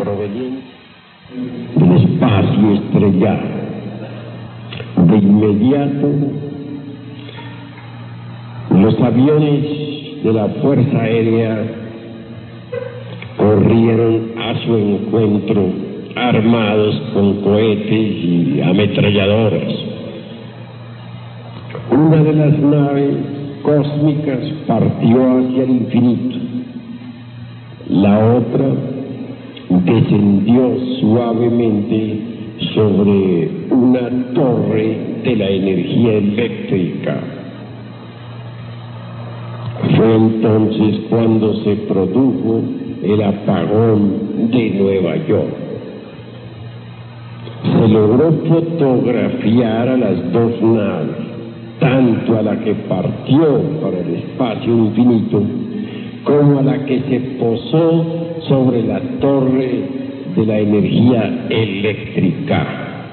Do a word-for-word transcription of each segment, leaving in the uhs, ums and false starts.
proveniente del espacio estrellado. De inmediato, los aviones de la Fuerza Aérea corrieron a su encuentro armados con cohetes y ametralladoras. Una de las naves cósmicas partió hacia el infinito. La otra descendió suavemente sobre una torre de la energía eléctrica. Fue entonces cuando se produjo el apagón de Nueva York. Se logró fotografiar a las dos naves, tanto a la que partió para el espacio infinito como a la que se posó sobre la torre de la energía eléctrica.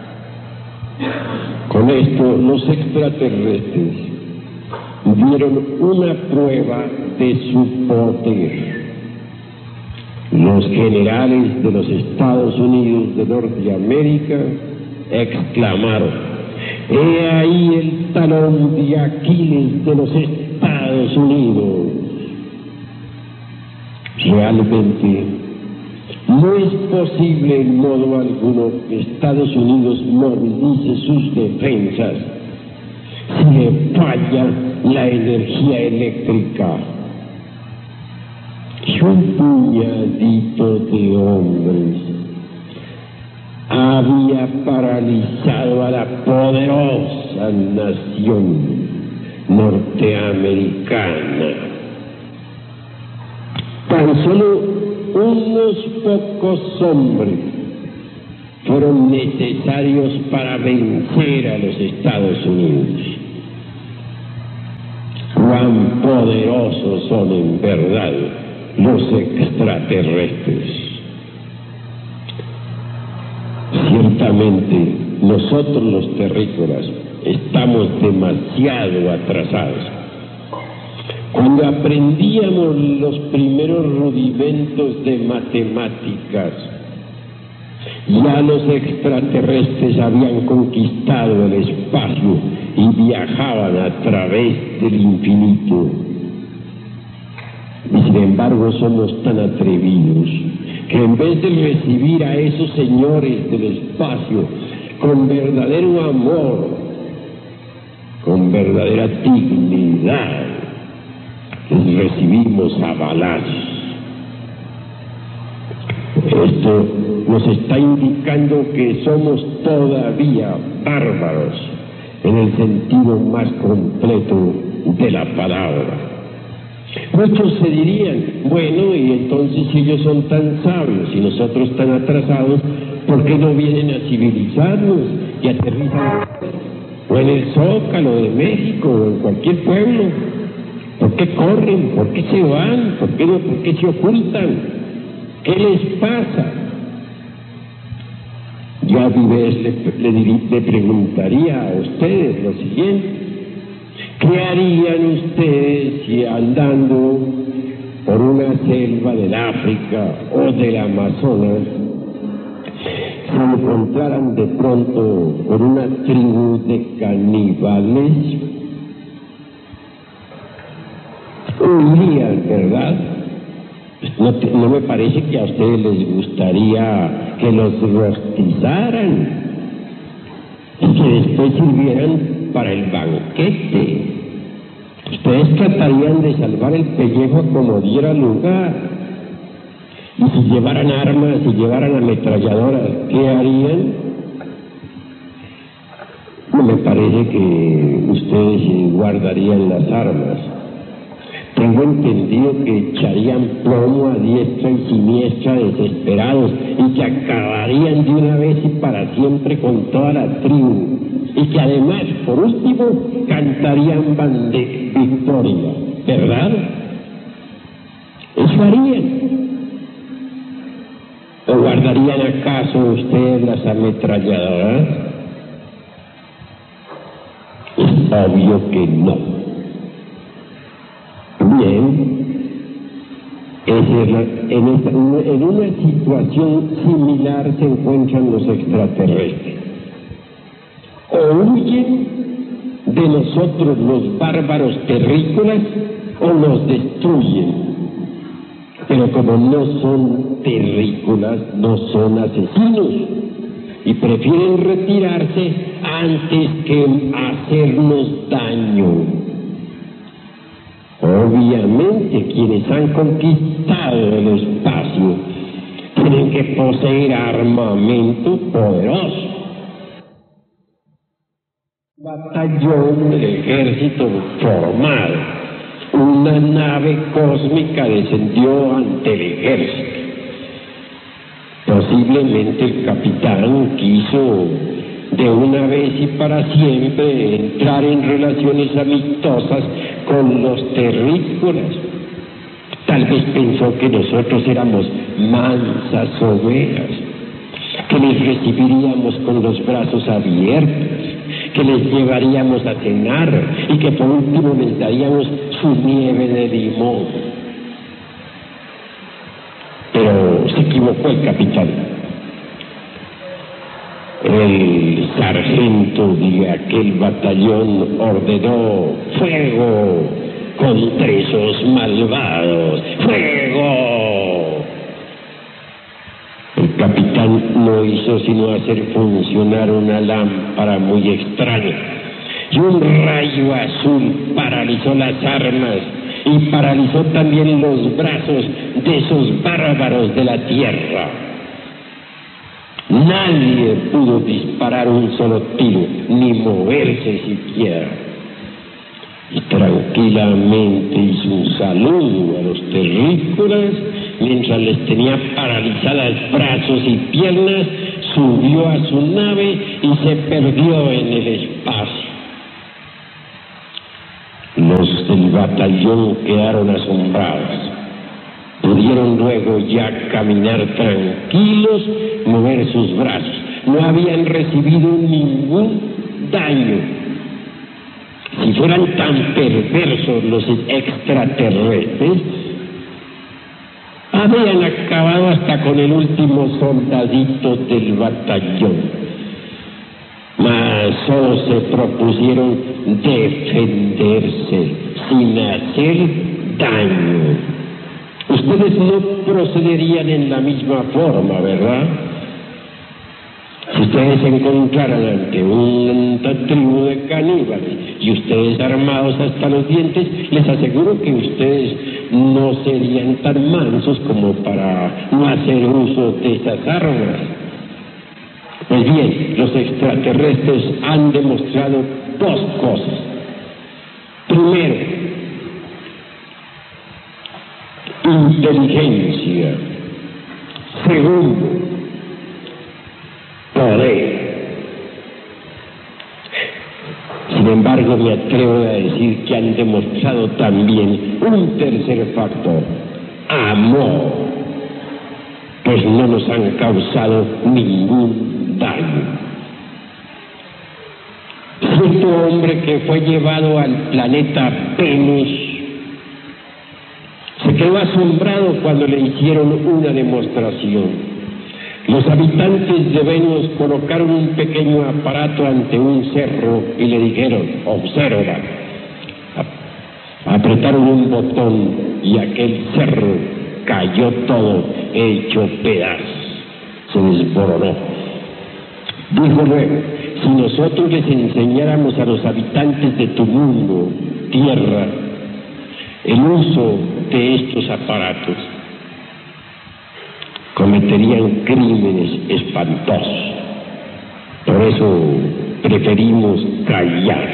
Con esto, los extraterrestres dieron una prueba de su poder. Los generales de los Estados Unidos de Norteamérica exclamaron: «He ahí el talón de Aquiles de los Estados Unidos». Realmente no es posible en modo alguno que Estados Unidos movilice sus defensas si le falla la energía eléctrica. Y un puñadito de hombres había paralizado a la poderosa nación norteamericana. Tan solo unos pocos hombres fueron necesarios para vencer a los Estados Unidos. Cuán poderosos son en verdad los extraterrestres. Ciertamente, nosotros los terrícolas estamos demasiado atrasados. Cuando aprendíamos los primeros rudimentos de matemáticas, ya los extraterrestres habían conquistado el espacio y viajaban a través del infinito. Y sin embargo somos tan atrevidos que en vez de recibir a esos señores del espacio con verdadero amor, con verdadera dignidad, les recibimos a balazos. Esto nos está indicando que somos todavía bárbaros en el sentido más completo de la palabra. Muchos se dirían: bueno, y entonces si ellos son tan sabios y nosotros tan atrasados, ¿por qué no vienen a civilizarnos y aterrizan o en el Zócalo de México o en cualquier pueblo? ¿Por qué corren? ¿Por qué se van? ¿Por qué no? ¿Por qué se ocultan? ¿Qué les pasa? Yo a mi vez le, le, le preguntaría a ustedes lo siguiente: ¿qué harían ustedes si andando por una selva del África o del Amazonas se encontraran de pronto con una tribu de caníbales? Huirían, ¿verdad? No, te, no me parece que a ustedes les gustaría que los rostizaran y que después sirvieran para el banquete. Ustedes tratarían de salvar el pellejo como diera lugar. Y si llevaran armas, si llevaran ametralladoras, ¿qué harían? No me parece que ustedes guardarían las armas. Tengo entendido que echarían plomo a diestra y siniestra desesperados y que acabarían de una vez y para siempre con toda la tribu. Y que además, por último, cantarían bande victoria, ¿verdad? Eso harían. ¿O guardarían acaso ustedes las ametralladoras? Es obvio que no. Bien, esa es la en, esta, en una situación similar se encuentran los extraterrestres. O huyen de nosotros los bárbaros terrícolas o nos destruyen. Pero como no son terrícolas, no son asesinos y prefieren retirarse antes que hacernos daño. Obviamente, quienes han conquistado el espacio tienen que poseer armamento poderoso. Batallón del ejército formado, una nave cósmica descendió ante el ejército. Posiblemente el capitán quiso de una vez y para siempre entrar en relaciones amistosas con los terrícolas. Tal vez pensó que nosotros éramos mansas ovejas, que les recibiríamos con los brazos abiertos, que les llevaríamos a cenar y que por último les daríamos su nieve de limón. Pero se equivocó el capitán. El sargento de aquel batallón ordenó fuego contra esos malvados. ¡Fuego! El capitán no hizo sino hacer funcionar una lámpara muy extraña y un rayo azul paralizó las armas y paralizó también los brazos de esos bárbaros de la tierra. Nadie pudo disparar un solo tiro, ni moverse siquiera. Y tranquilamente hizo un saludo a los terrícolas, mientras les tenía paralizadas brazos y piernas, subió a su nave y se perdió en el espacio. Los del batallón quedaron asombrados. Pudieron luego ya caminar tranquilos, mover sus brazos. No habían recibido ningún daño. Si fueran tan perversos los extraterrestres, habían acabado hasta con el último soldadito del batallón. Mas solo se propusieron defenderse sin hacer daño. Ustedes no procederían en la misma forma, ¿verdad? Si ustedes se encontraran ante una tribu de caníbales y ustedes armados hasta los dientes, les aseguro que ustedes no serían tan mansos como para no hacer uso de esas armas. Pues bien, los extraterrestres han demostrado dos cosas. Primero, inteligencia. Segundo, poder. Sin embargo, me atrevo a decir que han demostrado también un tercer factor: amor, pues no nos han causado ningún daño. Cierto hombre que fue llevado al planeta Venus se quedó asombrado cuando le hicieron una demostración. Los habitantes de Venus colocaron un pequeño aparato ante un cerro y le dijeron: observa. Apretaron un botón y aquel cerro cayó todo hecho pedazos, se desboronó. Dijo luego: si nosotros les enseñáramos a los habitantes de tu mundo, tierra, el uso de estos aparatos, cometerían crímenes espantosos. Por eso preferimos callar.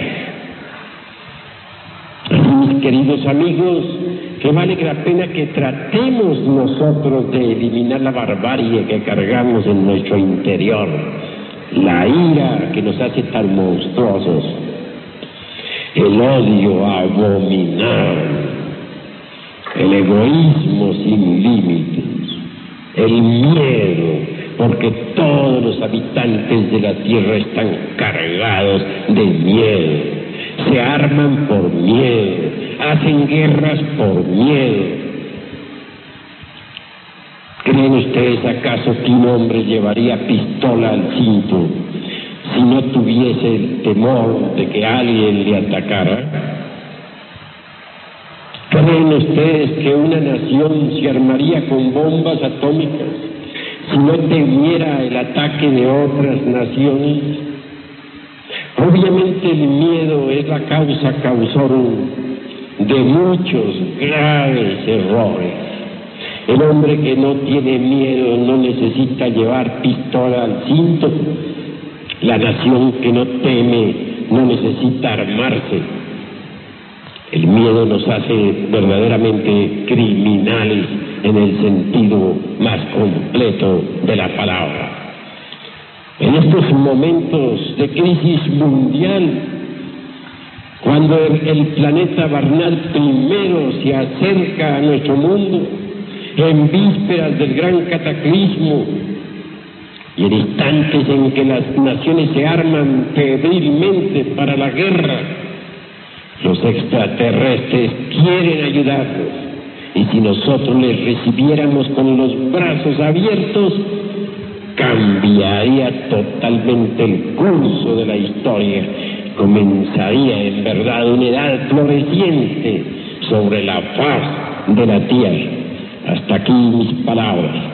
Mis queridos amigos, que vale la pena que tratemos nosotros de eliminar la barbarie que cargamos en nuestro interior, la ira que nos hace tan monstruosos, el odio abominable, el egoísmo sin límites, el miedo, porque todos los habitantes de la tierra están cargados de miedo, se arman por miedo, hacen guerras por miedo. ¿Creen ustedes acaso que un hombre llevaría pistola al cinto si no tuviese el temor de que alguien le atacara? ¿Creen ustedes que una nación se armaría con bombas atómicas si no temiera el ataque de otras naciones? Obviamente el miedo es la causa causorum de muchos graves errores. El hombre que no tiene miedo no necesita llevar pistola al cinto. La nación que no teme no necesita armarse. El miedo nos hace verdaderamente criminales en el sentido más completo de la palabra. En estos momentos de crisis mundial, cuando el, el planeta Barnard primero se acerca a nuestro mundo, en vísperas del gran cataclismo, y en instantes en que las naciones se arman febrilmente para la guerra, los extraterrestres quieren ayudarnos, y si nosotros les recibiéramos con los brazos abiertos, cambiaría totalmente el curso de la historia. Comenzaría en verdad una edad floreciente sobre la faz de la tierra. Hasta aquí mis palabras.